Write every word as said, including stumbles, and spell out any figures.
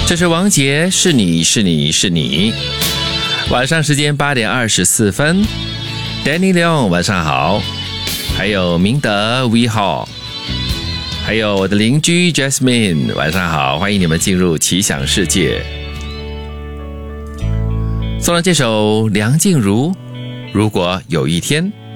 这是王杰，是你是你是你。晚上时间八点二十四分 ，Danny Leong 晚上好，还有明德 V 号，还有我的邻居 Jasmine 晚上好，欢迎你们进入奇想世界。送了这首梁静茹，如果有一天。